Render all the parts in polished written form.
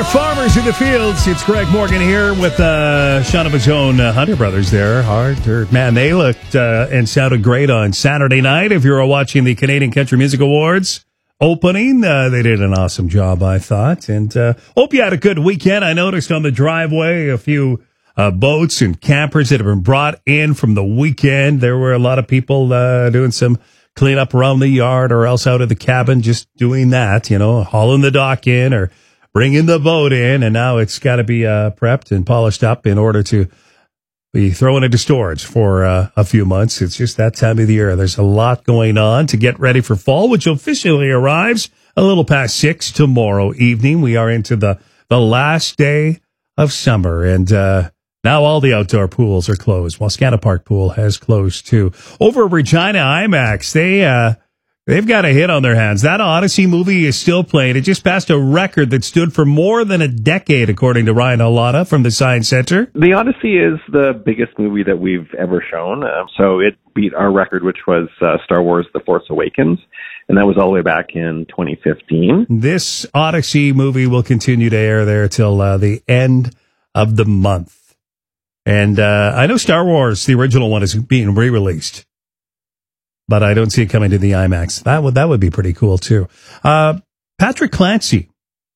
Farmers in the Fields. It's Greg Morgan here with Sean of his own Hunter Brothers there. Man, they looked and sounded great on Saturday night. If you were watching the Canadian Country Music Awards opening, they did an awesome job, I thought. And hope you had a good weekend. I noticed on the driveway a few boats and campers that have been brought in from the weekend. There were a lot of people doing some cleanup around the yard or else out of the cabin, just doing that, hauling the dock in or bringing the boat in, and now it's got to be prepped and polished up in order to be thrown into storage for a few months. It's just that time of the year. There's a lot going on to get ready for fall, which officially arrives a little past 6 tomorrow evening. We are into the last day of summer, and now all the outdoor pools are closed. Wascana Park Pool has closed, too. Over at Regina IMAX, they've got a hit on their hands. That Odyssey movie is still playing. It just passed a record that stood for more than a decade, according to Ryan Halata from the Science Center. The Odyssey is the biggest movie that we've ever shown. So it beat our record, which was Star Wars The Force Awakens. And that was all the way back in 2015. This Odyssey movie will continue to air there till the end of the month. And I know Star Wars, the original one, is being re-released, but I don't see it coming to the IMAX. That would be pretty cool, too. Patrick Clancy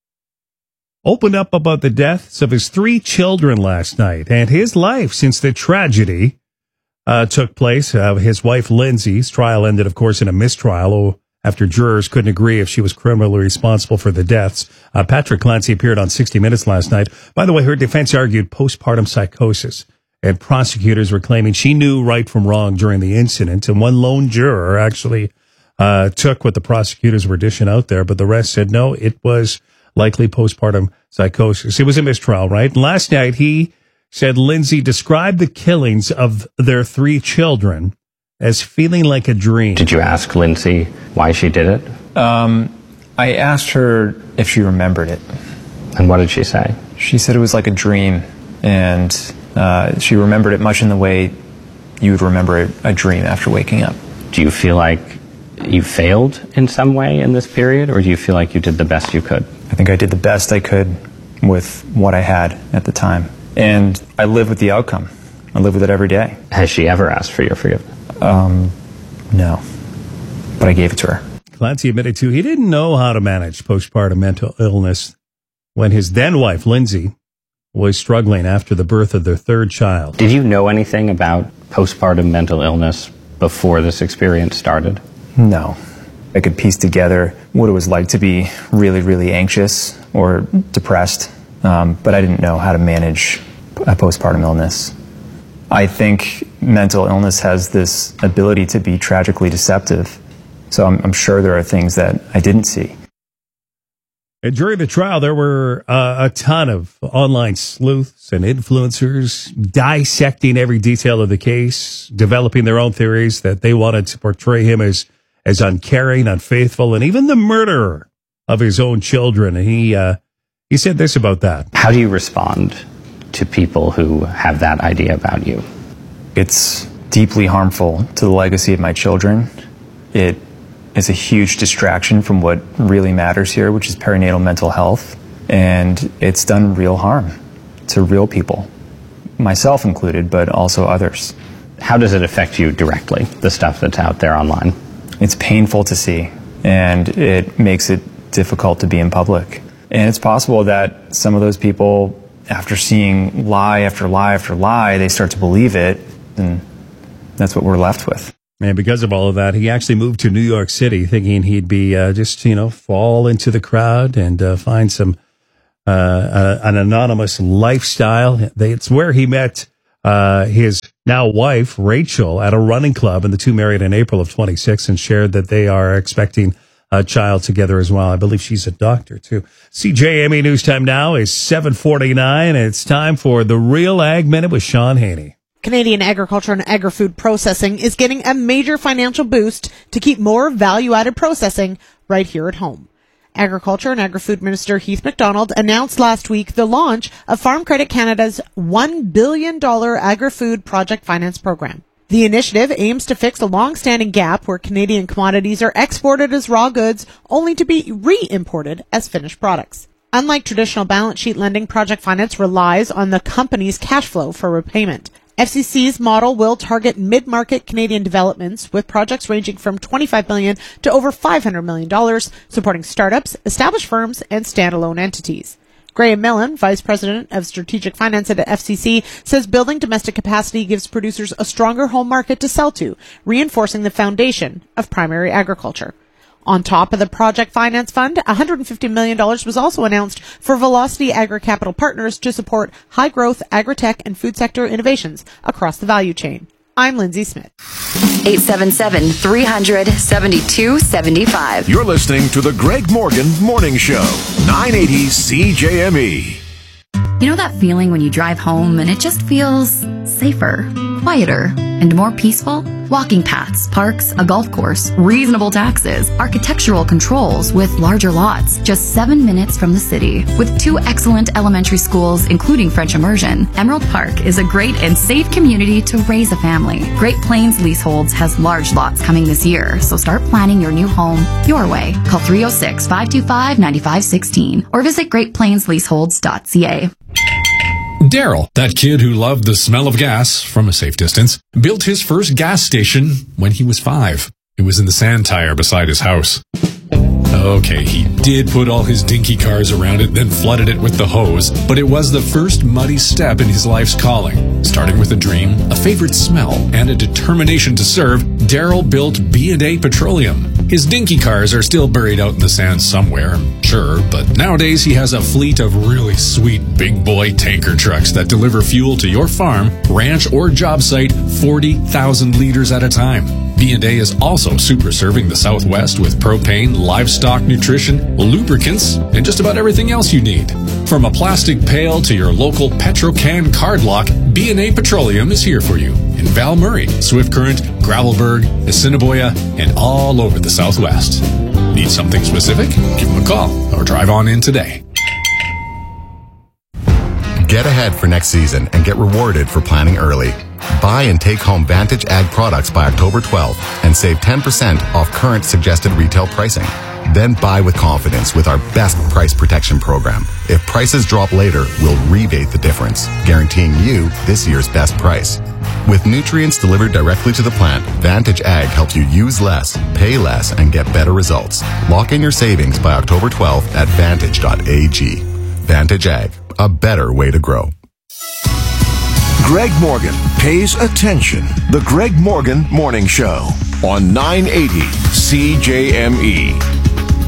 opened up about the deaths of his 3 children last night and his life since the tragedy took place. His wife, Lindsay's trial ended, of course, in a mistrial after jurors couldn't agree if she was criminally responsible for the deaths. Patrick Clancy appeared on 60 Minutes last night. By the way, her defense argued postpartum psychosis, and prosecutors were claiming she knew right from wrong during the incident. And one lone juror actually took what the prosecutors were dishing out there, but the rest said no, it was likely postpartum psychosis. It was a mistrial, right? And last night he said Lindsay described the killings of their 3 children as feeling like a dream. Did you ask Lindsay why she did it? I asked her if she remembered it. And what did she say? She said it was like a dream, and she remembered it much in the way you would remember a dream after waking up. Do you feel like you failed in some way in this period, or do you feel like you did the best you could? I think I did the best I could with what I had at the time. And I live with the outcome. I live with it every day. Has she ever asked for your forgiveness? No. But I gave it to her. Clancy admitted, too, he didn't know how to manage postpartum mental illness when his then-wife, Lindsay, was struggling after the birth of their 3rd child. Did you know anything about postpartum mental illness before this experience started? No. I could piece together what it was like to be really, really anxious or depressed, but I didn't know how to manage a postpartum illness. I think mental illness has this ability to be tragically deceptive, so I'm sure there are things that I didn't see. And during the trial, there were a ton of online sleuths and influencers dissecting every detail of the case, developing their own theories that they wanted to portray him as uncaring, unfaithful, and even the murderer of his own children. And he said this about that. How do you respond to people who have that idea about you? It's deeply harmful to the legacy of my children. It is a huge distraction from what really matters here, which is perinatal mental health. And it's done real harm to real people, myself included, but also others. How does it affect you directly, the stuff that's out there online? It's painful to see, and it makes it difficult to be in public. And it's possible that some of those people, after seeing lie after lie after lie, they start to believe it, and that's what we're left with. And because of all of that, he actually moved to New York City thinking he'd be fall into the crowd and find some an anonymous lifestyle. It's where he met his now wife, Rachel, at a running club, and the two married in April of 26 and shared that they are expecting a child together as well. I believe she's a doctor, too. CJME News Time now is 7:49, and it's time for the Real Ag Minute with Sean Haney. Canadian agriculture and agri-food processing is getting a major financial boost to keep more value-added processing right here at home. Agriculture and Agri-Food Minister Heath MacDonald announced last week the launch of Farm Credit Canada's $1 billion agri-food project finance program. The initiative aims to fix a long-standing gap where Canadian commodities are exported as raw goods only to be re-imported as finished products. Unlike traditional balance sheet lending, project finance relies on the company's cash flow for repayment. FCC's model will target mid-market Canadian developments with projects ranging from $25 million to over $500 million, supporting startups, established firms, and standalone entities. Graham Millen, Vice President of Strategic Finance at FCC, says building domestic capacity gives producers a stronger home market to sell to, reinforcing the foundation of primary agriculture. On top of the Project Finance Fund, $150 million was also announced for Velocity Agri-Capital Partners to support high-growth agri-tech and food sector innovations across the value chain. I'm Lindsay Smith. 877-300-7275. You're listening to the Greg Morgan Morning Show, 980 CJME. You know that feeling when you drive home and it just feels safer, quieter, and more peaceful? Walking paths, parks, a golf course, reasonable taxes, architectural controls with larger lots, just 7 minutes from the city. With 2 excellent elementary schools, including French immersion, Emerald Park is a great and safe community to raise a family. Great Plains Leaseholds has large lots coming this year, so start planning your new home your way. Call 306-525-9516 or visit greatplainsleaseholds.ca. Daryl, that kid who loved the smell of gas from a safe distance, built his first gas station when he was 5. It was in the sand tire beside his house. Okay, he did put all his dinky cars around it, then flooded it with the hose, but it was the first muddy step in his life's calling. Starting with a dream, a favorite smell, and a determination to serve, Daryl built B&A Petroleum. His dinky cars are still buried out in the sand somewhere, sure, but nowadays he has a fleet of really sweet big boy tanker trucks that deliver fuel to your farm, ranch, or job site 40,000 liters at a time. B&A is also super serving the Southwest with propane, livestock nutrition, lubricants, and just about everything else you need. From a plastic pail to your local Petrocan card lock, B&A Petroleum is here for you in Val Murray, Swift Current, Gravelburg, Assiniboia, and all over the Southwest. Need something specific? Give them a call or drive on in today. Get ahead for next season and get rewarded for planning early. Buy and take home Vantage Ag products by October 12th and save 10% off current suggested retail pricing. Then buy with confidence with our best price protection program. If prices drop later, we'll rebate the difference, guaranteeing you this year's best price. With nutrients delivered directly to the plant, Vantage Ag helps you use less, pay less, and get better results. Lock in your savings by October 12th at vantage.ag. Vantage Ag, a better way to grow. Greg Morgan pays attention. The Greg Morgan Morning Show on 980 CJME.